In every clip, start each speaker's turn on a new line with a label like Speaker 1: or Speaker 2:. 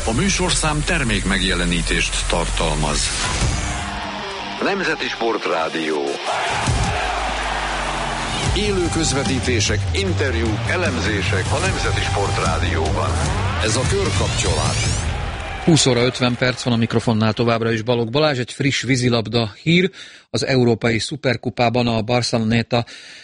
Speaker 1: A műsorszám termék megjelenítést tartalmaz. Nemzeti Sportrádió. Élő közvetítések, interjúk, elemzések a Nemzeti Sportrádióban. Ez a Körkapcsolat.
Speaker 2: 20 óra 50 perc van, a mikrofonnál továbbra is Balogh Balázs. Egy friss vízilabda hír: az Európai Szuperkupában a Barceloneta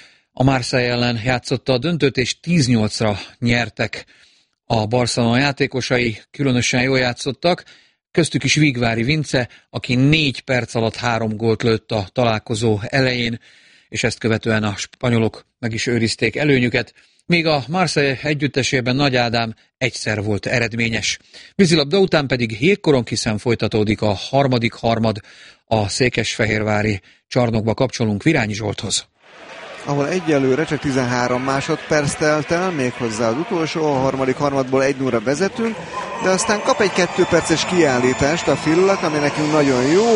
Speaker 2: a Marseille ellen játszotta a döntőt, és 10-8-ra nyertek a Barcelona játékosai. Különösen jól játszottak, köztük is Vigvári Vince, aki 4 perc alatt 3 gólt lőtt a találkozó elején, és ezt követően a spanyolok meg is őrizték előnyüket, míg a Marseille együttesében Nagy Ádám egyszer volt eredményes. Vízilabda után pedig jégkorongkiszen folytatódik a harmadik harmad. A székesfehérvári csarnokba kapcsolunk Virányi Zsolthoz.
Speaker 3: Ahol egyelőre csak 13 másodperc telt el, méghozzá az utolsó, a harmadik harmadból 1-0-ra vezetünk, de aztán kap egy 2 perces kiállítást a Fillak, ami nekünk nagyon jó,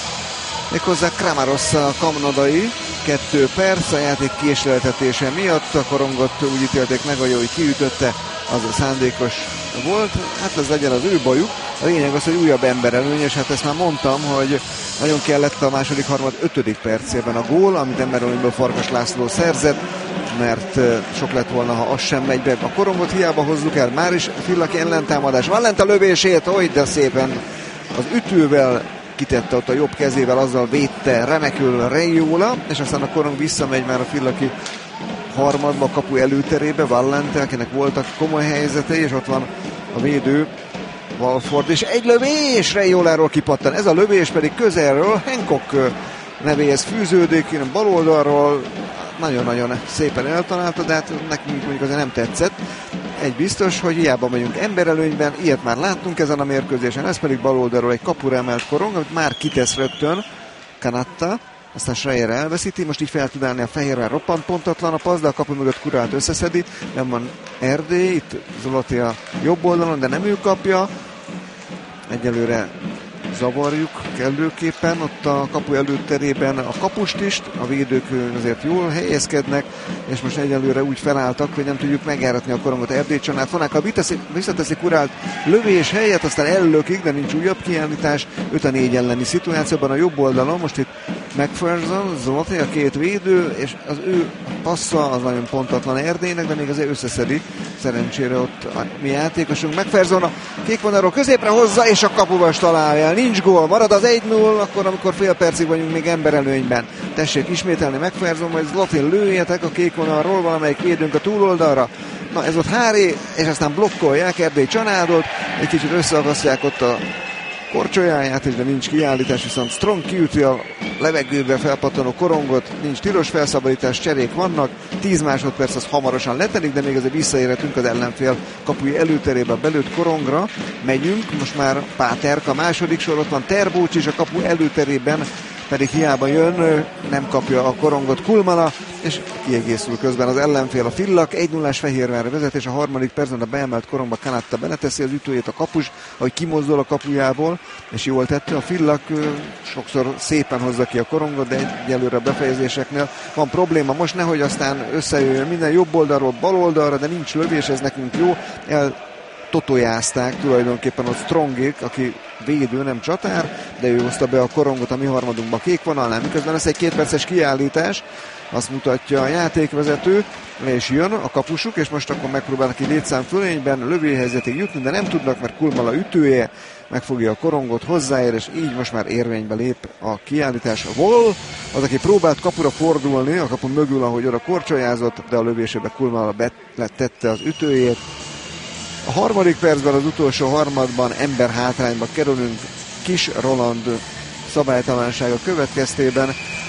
Speaker 3: méghozzá Kramarosz a kanadai, 2 perc a játék késleltetése miatt, a korongot úgy ítélték meg, hogy kiütötte, az szándékos volt, hát ez legyen az ő bajuk. A lényeg az, hogy újabb emberelőny, és hát ezt már mondtam, hogy nagyon kellett a második harmad 5. percében a gól, amit emberelőnyből Farkas László szerzett, mert sok lett volna, ha az sem megy be. A korongot hiába hozzuk el, már is Fillaki ellentámadás, van lent a lövését, hogy de szépen az ütővel kitette ott a jobb kezével, azzal védte remekül Reiola, és aztán a korong visszamegy már a Fillaki harmadba, a kapu előterébe, Vallente, akinek voltak komoly helyzetei, és ott van a védő Walford, és egy lövés Reioláról kipattan. Ez a lövés pedig közelről Hancock nevéhez fűződik, bal oldalról nagyon-nagyon szépen eltalálta, de hát nekünk mondjuk azért nem tetszett. Egy biztos, hogy hiába megyünk emberelőnyben, ilyet már láttunk ezen a mérkőzésen, ez pedig bal oldalról egy kapura emelt korong, amit már kitesz rögtön Canatta, aztán Schreier elveszíti, most így fel tud állni a Fehérvár, roppant pontatlan a passz, de a kapu mögött Kurált összeszedi, nem van Erdély, itt Zoloti a jobb oldalon, de nem ő kapja, egyelőre zavarjuk kellőképpen, ott a kapu előterében a kapust is, a védők azért jól helyezkednek, és most egyelőre úgy felálltak, hogy nem tudjuk megjáratni a korongot. Erdély Csanát Fonákkal visszateszi Kurált lövés helyett, aztán ellökik, de nincs újabb kiállítás, 5-4 elleni szituációban a jobb oldalon, most itt McPherson, Zoloti, a két védő, és az ő passza az nagyon pontatlan Erdélynek, de még azért összeszedi, szerencsére ott a mi játékosunk. McPherson a kékvonalról középre hozza, és a kapuba találja. Nincs gól, marad az 1-0, akkor amikor fél percig vagyunk még emberelőnyben. Tessék ismételni McPherson, majd Zlotin lőjetek a kék vonalról, valamelyik védünk a túloldalra. Na ez ott Háré, és aztán blokkolják Erdély Csanádot, egy kicsit összeakasztják ott a korcsolyáját, és de nincs kiállítás, viszont Strong kiüti a levegőbe felpattanó korongot, nincs tilos felszabadítás, cserék vannak, 10 másodperc az hamarosan letelik, de még azért visszaérhetünk az ellenfél kapuja előterébe, belőtt korongra, megyünk, most már Páterka a második sor, ott van Terbócs is a kapu előterében, pedig hiába jön, nem kapja a korongot Kulmala, és kiegészül közben az ellenfél, a Fillak, 1-0-ás Fehérvárra vezetés, a harmadik percben a beemelt korongba Canatta beleteszi az ütőjét a kapus, ahogy kimozdul a kapujából, és jól tette, a Fillak sokszor szépen hozza ki a korongot, de egyelőre a befejezéseknél van probléma, most nehogy aztán összejöjjön minden jobb oldalról bal oldalra, de nincs lövés, ez nekünk jó, totojázták tulajdonképpen a Strongék, aki védő, nem csatár, de ő hozta be a korongot a mi harmadunkba kék vonalnál, miközben ez egy 2 perces kiállítás, azt mutatja a játékvezető, és jön a kapusuk, és most akkor megpróbálnak egy létszám fölényben lövőhelyzetig jutni, de nem tudnak, mert Kulmala ütője megfogja a korongot, hozzáér, és így most már érvénybe lép a kiállítás. A Vol, az, aki próbált kapura fordulni, a kapu mögül, ahogy oda korcsolyázott, de a lövésébe Kulmala betette az ütőjét. A harmadik percben, az utolsó harmadban ember hátrányba kerülünk Kis Roland szabálytalansága következtében.